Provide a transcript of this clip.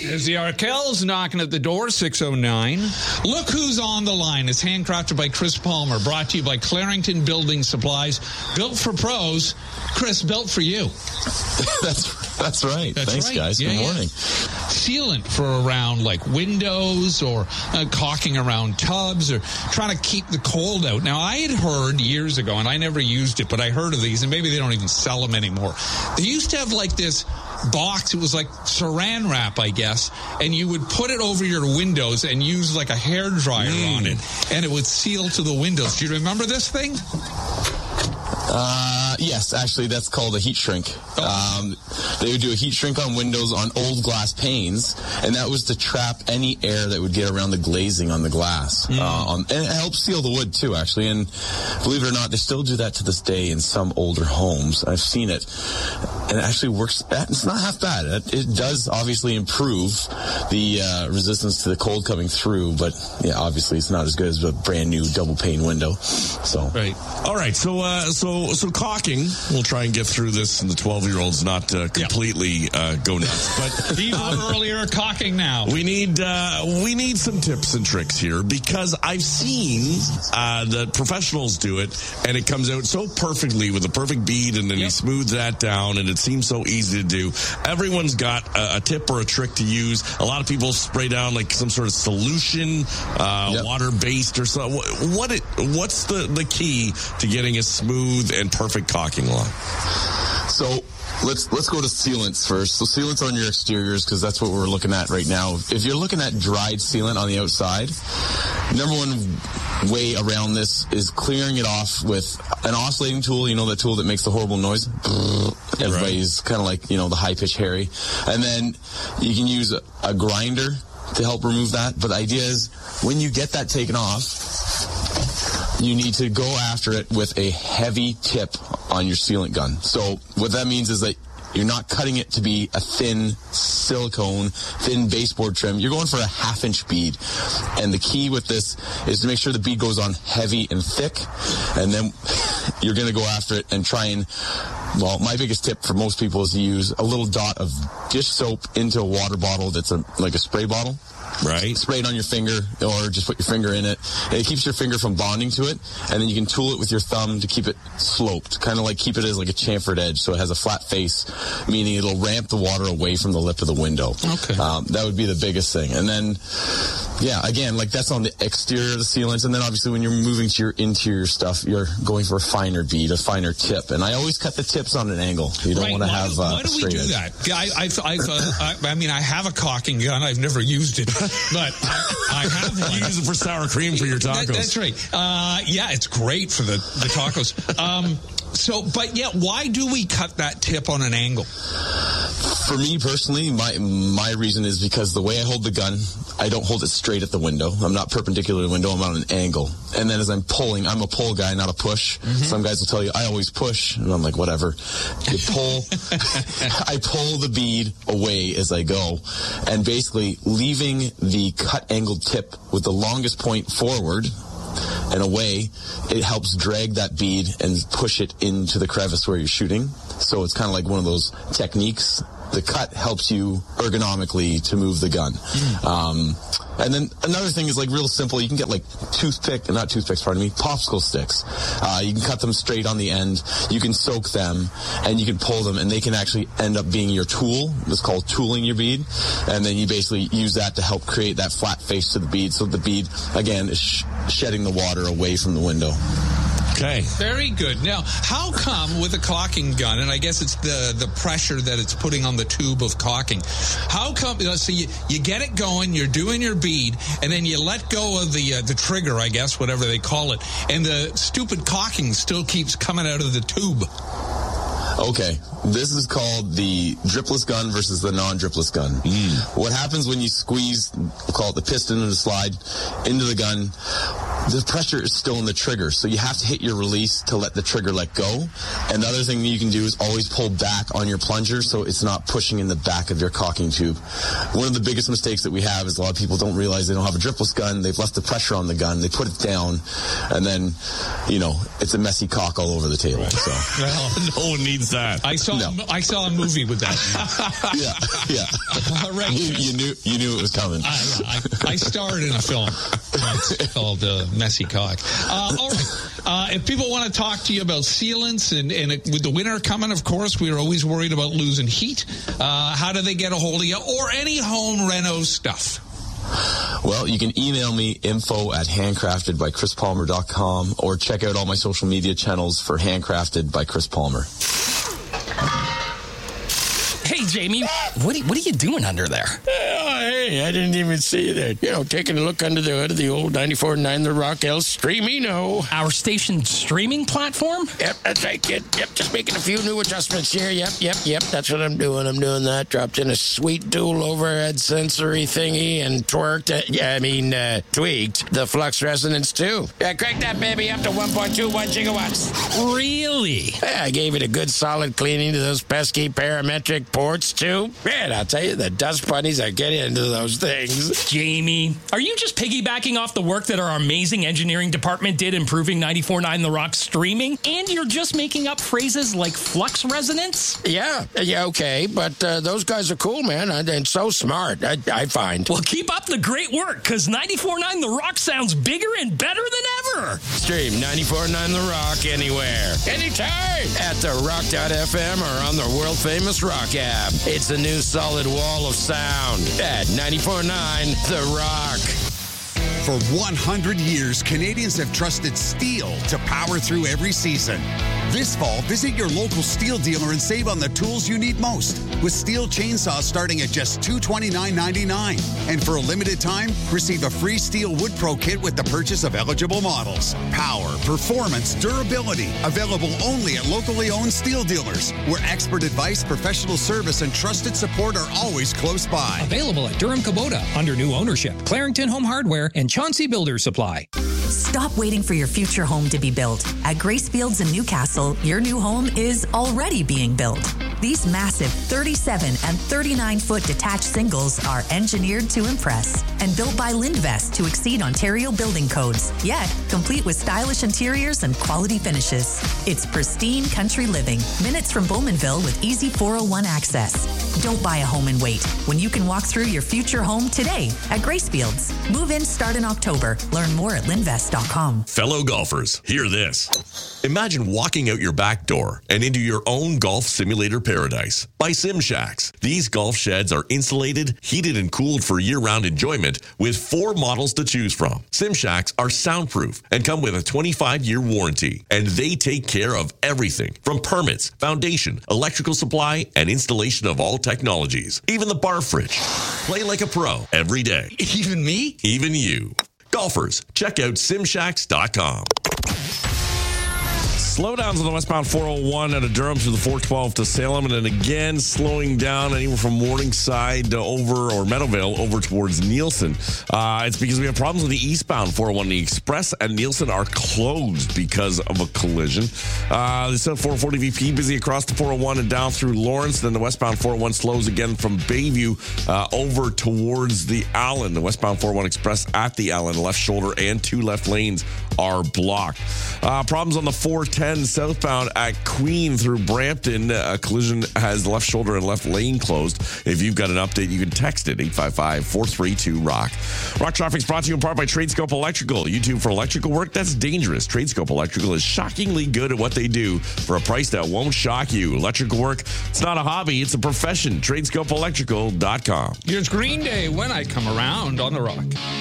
There's the Arkells knocking at the door, 609. Look who's on the line. It's handcrafted by Chris Palmer, brought to you by Clarington Building Supplies. Built for pros. Chris, built for you. That's right. Thanks, right. Guys. Good morning. Sealant for around like windows or caulking around tubs or trying to keep the cold out. Now, I had heard years ago, and I never used it, but I heard of these, and maybe they don't even sell them anymore. They used to have like this box. It was like saran wrap, I guess, and you would put it over your windows and use like a hairdryer on it, and it would seal to the windows. Do you remember this thing? Yes, actually, that's called a heat shrink. They would do a heat shrink on windows on old glass panes, and that was to trap any air that would get around the glazing on the glass. And it helps seal the wood, too, actually. And believe it or not, they still do that to this day in some older homes. I've seen it, and it actually works. It's not half bad. It does obviously improve the resistance to the cold coming through, but yeah, obviously it's not as good as a brand new double pane window. So right. All right. So caulking. We'll try and get through this, and the 12-year-olds not completely go nuts. But earlier, caulking now. We need some tips and tricks here, because I've seen that professionals do it, and it comes out so perfectly with a perfect bead, and then he smooths that down, and it seems so easy to do. Everyone's got a tip or a trick to use. A lot of people spray down like some sort of solution, water-based or something. What's the key to getting a smooth and perfect caulking line? So let's go to sealants first. So sealants on your exteriors, because that's what we're looking at right now. If you're looking at dried sealant on the outside, number one way around this is clearing it off with an oscillating tool. You know, that tool that makes the horrible noise. Everybody's kind of like, the high-pitched Harry. And then you can use a grinder to help remove that. But the idea is, when you get that taken off, you need to go after it with a heavy tip on your sealant gun. So what that means is that you're not cutting it to be a thin silicone, thin baseboard trim. You're going for a half-inch bead. And the key with this is to make sure the bead goes on heavy and thick. And then you're going to go after it and try and, my biggest tip for most people is to use a little dot of dish soap into a water bottle that's like a spray bottle. Right. Spray it on your finger, or just put your finger in it. And it keeps your finger from bonding to it. And then you can tool it with your thumb to keep it sloped. Kind of like keep it as like a chamfered edge, so it has a flat face, meaning it'll ramp the water away from the lip of the window. Okay. That would be the biggest thing. And then, again, like that's on the exterior of the sealants. And then obviously when you're moving to your interior stuff, you're going for a finer bead, a finer tip. And I always cut the tips on an angle. You don't want to have why do we do that? I have a caulking gun. I've never used it. But I have one. You use it for sour cream for your tacos. That's right. It's great for the tacos. Why do we cut that tip on an angle? For me personally, my reason is because the way I hold the gun, I don't hold it straight at the window. I'm not perpendicular to the window. I'm on an angle. And then as I'm pulling, I'm a pull guy, not a push. Mm-hmm. Some guys will tell you, I always push. And I'm like, whatever. You pull. I pull the bead away as I go. And basically leaving the cut angled tip with the longest point forward and away, it helps drag that bead and push it into the crevice where you're shooting. So it's kind of like one of those techniques. The cut helps you ergonomically to move the gun. And then another thing is like real simple. You can get like popsicle sticks. You can cut them straight on the end. You can soak them and you can pull them, and they can actually end up being your tool. It's called tooling your bead. And then you basically use that to help create that flat face to the bead. So the bead, again, is shedding the water away from the window. Okay. Very good. Now, how come with a caulking gun, and I guess it's the pressure that it's putting on the tube of caulking, how come, so you get it going, you're doing your bead, and then you let go of the trigger, I guess, whatever they call it, and the stupid caulking still keeps coming out of the tube? Okay, this is called the dripless gun versus the non-dripless gun. What happens when you squeeze, we'll call it the piston and the slide, into the gun, the pressure is still in the trigger, so you have to hit your release to let the trigger let go. And the other thing you can do is always pull back on your plunger so it's not pushing in the back of your cocking tube. One of the biggest mistakes that we have is a lot of people don't realize they don't have a dripless gun. They've left the pressure on the gun. They put it down, and then, it's a messy cock all over the table. Right. So no one needs that. I saw a movie with that. Yeah. Right. You knew it was coming. I starred in a film called Messy Cock. All right. If people want to talk to you about sealants and with the winter coming, of course, we're always worried about losing heat. How do they get a hold of you or any home reno stuff? Well, you can email me info@handcraftedbychrispalmer.com or check out all my social media channels for Handcrafted by Chris Palmer. Hey, Jamie, what are you doing under there? Hey, I didn't even see that. Taking a look under the hood of the old 94.9 The Rock El Streamino. Our station's streaming platform? Yep, that's right, kid. Yep, just making a few new adjustments here. Yep, that's what I'm doing. I'm doing that. Dropped in a sweet dual overhead sensory thingy and tweaked the flux resonance too. Crank that baby up to 1.21 gigawatts. Really? Yeah, I gave it a good solid cleaning to those pesky parametric ports too. Man, I'll tell you, the dust bunnies are getting into those things. Jamie, are you just piggybacking off the work that our amazing engineering department did improving 94.9 The Rock streaming? And you're just making up phrases like flux resonance? Yeah, okay, but those guys are cool, man, and so smart, I find. Well, keep up the great work, because 94.9 The Rock sounds bigger and better than ever. Stream 94.9 The Rock anywhere, anytime, at therock.fm or on the world-famous Rock app. It's a new solid wall of sound at 94.9 The Rock. For 100 years, Canadians have trusted steel to power through every season. This fall, visit your local steel dealer and save on the tools you need most, with steel chainsaws starting at just $229.99. And for a limited time, receive a free Steel Wood Pro kit with the purchase of eligible models. Power, performance, durability, available only at locally owned steel dealers, where expert advice, professional service, and trusted support are always close by. Available at Durham Kubota under new ownership, Clarington Home Hardware, and Chauncey Builder Supply. Stop waiting for your future home to be built. At Grace Fields in Newcastle, your new home is already being built. These massive 37 and 39-foot detached singles are engineered to impress and built by Lindvest to exceed Ontario building codes, yet complete with stylish interiors and quality finishes. It's pristine country living, minutes from Bowmanville with easy 401 access. Don't buy a home and wait when you can walk through your future home today at Grace Fields. Move-ins start in October. Learn more at Lindvest.com. Fellow golfers, hear this. Imagine walking out your back door and into your own golf simulator paradise by SimShacks. These golf sheds are insulated, heated, and cooled for year-round enjoyment with 4 models to choose from. SimShacks are soundproof and come with a 25-year warranty, and they take care of everything from permits, foundation, electrical supply, and installation of all technologies, even the bar fridge. Play like a pro every day. Even me? Even you. Golfers, check out simshacks.com. Slowdowns on the westbound 401 out of Durham through the 412 to Salem, and then again slowing down anywhere from Morningside over or Meadowvale over towards Nielsen. It's because we have problems with the eastbound 401. The Express and Nielsen are closed because of a collision. The 440 VP busy across the 401 and down through Lawrence. Then the westbound 401 slows again from Bayview over towards the Allen. The westbound 401 Express at the Allen, left shoulder and 2 left lanes are blocked. Problems on the 410 southbound at Queen through Brampton. A collision has left shoulder and left lane closed. If you've got an update, you can text it 855-432-ROCK. Rock Traffic's brought to you in part by Tradescope Electrical. YouTube for electrical work that's dangerous. Tradescope Electrical is shockingly good at what they do for a price that won't shock you. Electrical work, it's not a hobby, it's a profession. TradescopeElectrical.com. It's Green Day when I come around on the Rock.